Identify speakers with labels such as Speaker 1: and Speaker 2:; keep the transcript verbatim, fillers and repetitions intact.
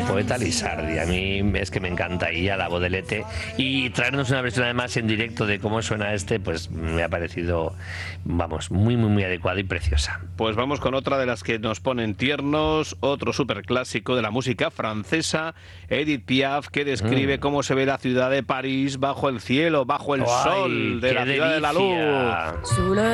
Speaker 1: poeta Lizardi. A mí es que me encanta y a la Bodelete. Y traernos una versión además en directo de cómo suena este, pues me ha parecido, vamos, muy, muy, muy adecuada y preciosa.
Speaker 2: Pues vamos con otra de las que nos ponen tiernos, otro superclásico de la música francesa, Edith Piaf, que describe mm. cómo se ve la ciudad de París bajo el cielo, bajo el
Speaker 1: ¡Ay,
Speaker 2: sol de la ciudad
Speaker 1: delicia!
Speaker 2: de la luz.